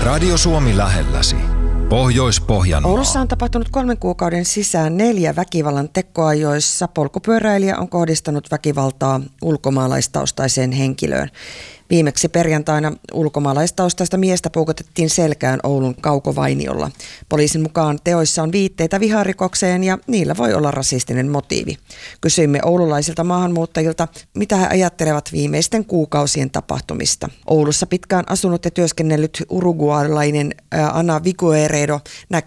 Radio Suomi lähelläsi. Pohjois-Pohjanmaa. Oulussa on tapahtunut 3 kuukauden sisään 4 väkivallan tekoa, joissa polkupyöräilijä on kohdistanut väkivaltaa ulkomaalaistaustaiseen henkilöön. Viimeksi perjantaina ulkomaalaistaustaista miestä puukotettiin selkään Oulun Kaukovainiolla. Poliisin mukaan teoissa on viitteitä viharikokseen ja niillä voi olla rasistinen motiivi. Kysyimme oululaisilta maahanmuuttajilta, mitä he ajattelevat viimeisten kuukausien tapahtumista. Oulussa pitkään asunut ja työskennellyt uruguaylainen Ana Vigueredo